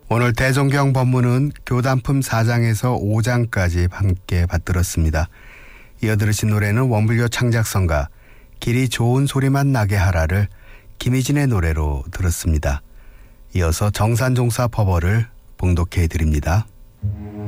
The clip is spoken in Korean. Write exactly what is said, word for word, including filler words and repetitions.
오늘 대종경 법문은 교단품 사 장에서 오 장까지 함께 받들었습니다. 이어 들으신 노래는 원불교 창작성가 길이 좋은 소리만 나게 하라를 김희진의 노래로 들었습니다. 이어서 정산종사 법어를 봉독해 드립니다.